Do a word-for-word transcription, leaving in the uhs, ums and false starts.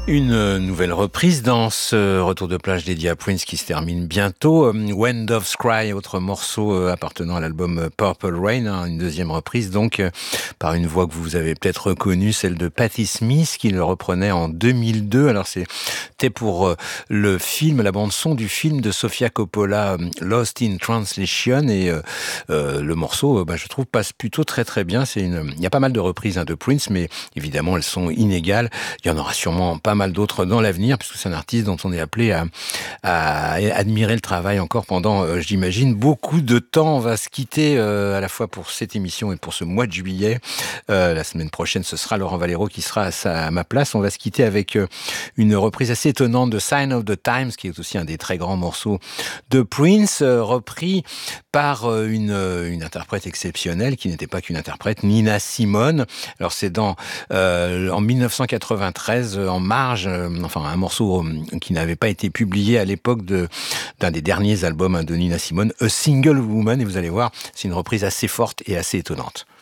Une nouvelle reprise dans ce retour de plage dédié à Prince qui se termine bientôt. When Doves Cry, autre morceau appartenant à l'album Purple Rain, hein, une deuxième reprise donc par une voix que vous avez peut-être reconnue, celle de Patti Smith qui le reprenait en deux mille deux. Alors c'était pour le film, la bande son du film de Sofia Coppola, Lost in Translation, et euh, le morceau, bah, je trouve, passe plutôt très très bien. C'est une... Il y a pas mal de reprises hein, de Prince, mais évidemment elles sont inégales. Il y en aura sûrement pas mal d'autres dans l'avenir, puisque c'est un artiste dont on est appelé à, à admirer le travail encore pendant, euh, j'imagine, beaucoup de temps. On va se quitter euh, à la fois pour cette émission et pour ce mois de juillet. Euh, la semaine prochaine, ce sera Laurent Valero qui sera à, sa, à ma place. On va se quitter avec euh, une reprise assez étonnante de Sign of the Times, qui est aussi un des très grands morceaux de Prince, euh, repris par euh, une, une interprète exceptionnelle, qui n'était pas qu'une interprète, Nina Simone. Alors c'est dans euh, en dix-neuf cent quatre-vingt-treize, en mars, enfin un morceau qui n'avait pas été publié à l'époque de, d'un des derniers albums de Nina Simone, A Single Woman, et vous allez voir, c'est une reprise assez forte et assez étonnante.